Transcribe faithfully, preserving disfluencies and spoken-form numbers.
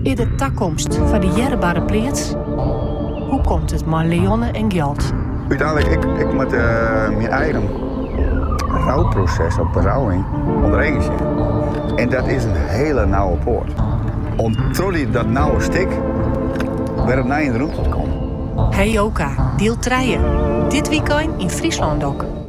In de toekomst van die jerbare pleats? Hoe komt het maar leonnen en geld? Uiteindelijk, ik, ik moet uh, mijn eigen rouwproces op berouwing ondereengen. En dat is een hele nauwe poort. Om trolley dat nauwe stik weer op naar in de route te komen. Hey Oka, deel drie. Dit weekend in Friesland ook.